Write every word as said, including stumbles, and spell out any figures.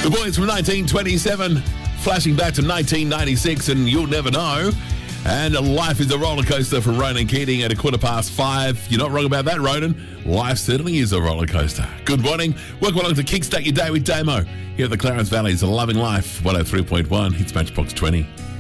The Boys from nineteen twenty-seven, flashing back to nineteen ninety-six, and you'll never know. And life is a roller coaster for Ronan Keating at a quarter past five. You're not wrong about that, Ronan. Life certainly is a roller coaster. Good morning. Welcome along to Kickstart Your Day with Damo. Here at the Clarence Valley's Loving Life, one oh three point one. It's Matchbox twenty.